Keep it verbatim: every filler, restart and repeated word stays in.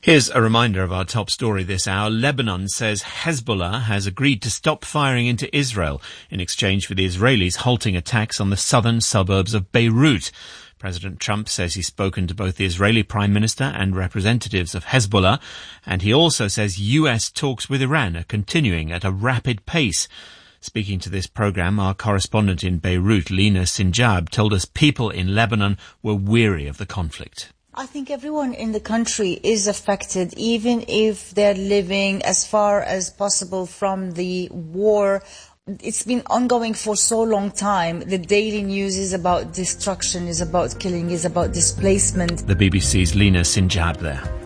Here's a reminder of our top story this hour. Lebanon says Hezbollah has agreed to stop firing into Israel in exchange for the Israelis halting attacks on the southern suburbs of Beirut. President Trump says he's spoken to both the Israeli Prime Minister and representatives of Hezbollah, and he also says U S talks with Iran are continuing at a rapid pace. Speaking to this programme, our correspondent in Beirut, Lina Sinjab, told us people in Lebanon were weary of the conflict. I think everyone in the country is affected, even if they're living as far as possible from the war. It's been ongoing for so long time. The daily news is about destruction, is about killing, is about displacement. The B B C's Lina Sinjab there.